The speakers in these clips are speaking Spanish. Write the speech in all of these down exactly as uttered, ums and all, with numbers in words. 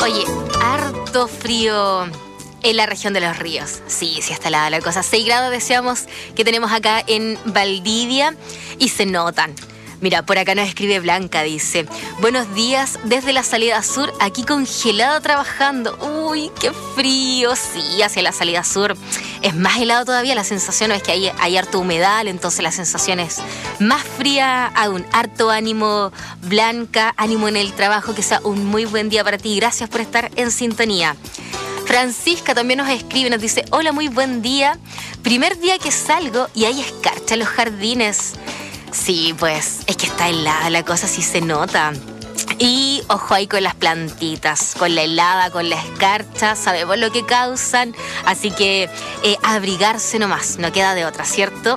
Oye, harto frío en la región de los ríos. Sí, sí está helada la cosa. seis grados deseamos que tenemos acá en Valdivia y se notan. Mira, por acá nos escribe Blanca, dice: buenos días desde la salida sur, aquí congelada trabajando. Uy, qué frío. Sí, hacia la salida sur es más helado todavía. La sensación es que hay, hay harto humedal, entonces la sensación es más fría aún. Harto ánimo, Blanca, ánimo en el trabajo, que sea un muy buen día para ti. Gracias por estar en sintonía. Francisca también nos escribe, nos dice: hola, muy buen día. Primer día que salgo y hay escarcha en los jardines. Sí, pues es que está helada la cosa, sí se nota. Y ojo ahí con las plantitas, con la helada, con la escarcha, sabemos lo que causan, así que eh, abrigarse nomás, no queda de otra, ¿cierto?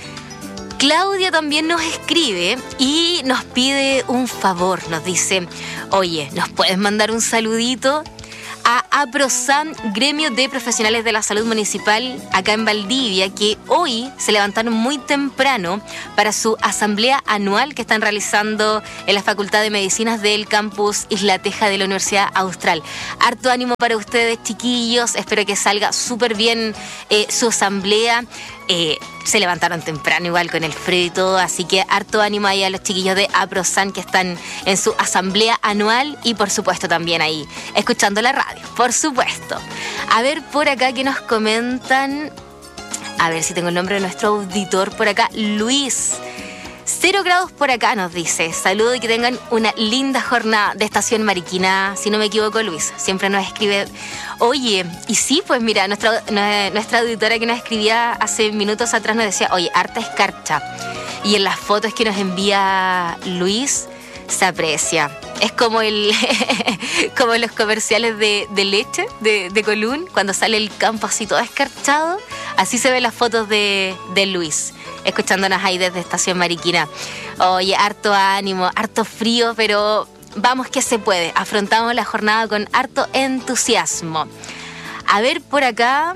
Claudia también nos escribe y nos pide un favor, nos dice: oye, ¿nos puedes mandar un saludito a APROSAN, Gremio de Profesionales de la Salud Municipal acá en Valdivia, que hoy se levantaron muy temprano para su asamblea anual que están realizando en la Facultad de Medicinas del campus Isla Teja de la Universidad Austral? Harto ánimo para ustedes, chiquillos, espero que salga súper bien eh, su asamblea. Eh, se levantaron temprano igual con el frío y todo, así que harto ánimo ahí a los chiquillos de APROSAN que están en su asamblea anual y por supuesto también ahí escuchando la radio, por supuesto. A ver por acá que nos comentan, a ver si tengo el nombre de nuestro auditor por acá, Luis. Cero grados por acá nos dice: saludo y que tengan una linda jornada de Estación Mariquina, si no me equivoco, Luis, siempre nos escribe. Oye, y sí, pues mira, nuestra, nuestra auditora que nos escribía hace minutos atrás nos decía: oye, harta escarcha, y en las fotos que nos envía Luis se aprecia. Es como el como los comerciales de, de leche de, de Colún, cuando sale el campo así todo escarchado, así se ven las fotos de, de Luis, escuchándonos ahí desde Estación Mariquina. Oye, harto ánimo, harto frío, pero vamos que se puede. Afrontamos la jornada con harto entusiasmo. A ver por acá,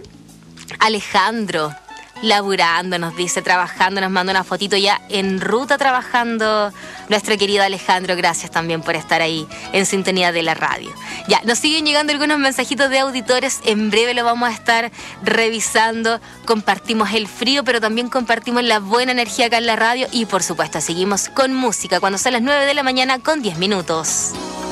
Alejandro, laburando, nos dice, trabajando, nos manda una fotito ya en ruta trabajando. Nuestro querido Alejandro, gracias también por estar ahí en sintonía de la radio. Ya, nos siguen llegando algunos mensajitos de auditores, en breve lo vamos a estar revisando. Compartimos el frío, pero también compartimos la buena energía acá en la radio y por supuesto seguimos con música cuando son las nueve de la mañana con diez minutos.